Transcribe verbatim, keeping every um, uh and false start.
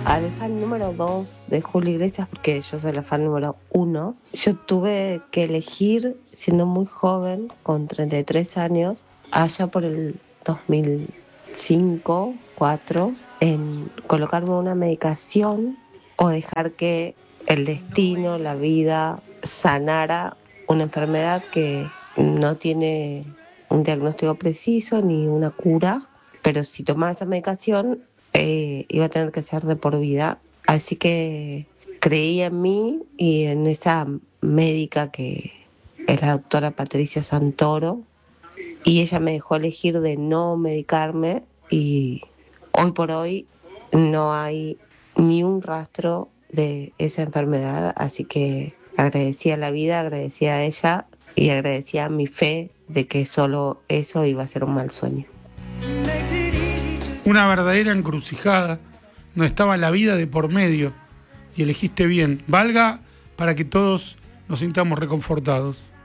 Al fan número dos de Julio Iglesias, porque yo soy la fan número uno, yo tuve que elegir, siendo muy joven, con treinta y tres años, allá por el dos mil cinco, cuatro, en colocarme una medicación o dejar que el destino, la vida, sanara una enfermedad que no tiene un diagnóstico preciso ni una cura, pero si tomaba esa medicación eh, iba a tener que ser de por vida. Así que creí en mí y en esa médica que es la doctora Patricia Santoro, y ella me dejó elegir de no medicarme y hoy por hoy no hay ni un rastro de esa enfermedad, así que agradecía a la vida, agradecía a ella y agradecía a mi fe de que solo eso iba a ser un mal sueño. Una verdadera encrucijada, no estaba la vida de por medio y elegiste bien. Valga para que todos nos sintamos reconfortados.